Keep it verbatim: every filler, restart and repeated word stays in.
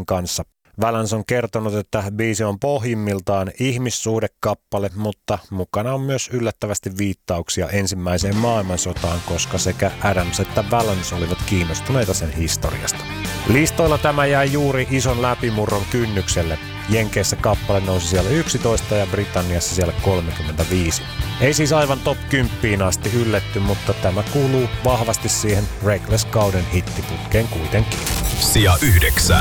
Valence kanssa. Valence on kertonut, että biisi on pohjimmiltaan ihmissuhdekappale, mutta mukana on myös yllättävästi viittauksia ensimmäiseen maailmansotaan, koska sekä Adams että Valence olivat kiinnostuneita sen historiasta. Listoilla tämä jäi juuri ison läpimurron kynnykselle. Jenkeissä kappale nousi siellä yksitoista ja Britanniassa siellä kolmekymmentäviisi. Ei siis aivan top kymmenen asti ylletty, mutta tämä kuuluu vahvasti siihen Reckless-kauden hittiputkeen kuitenkin. Sija yhdeksän.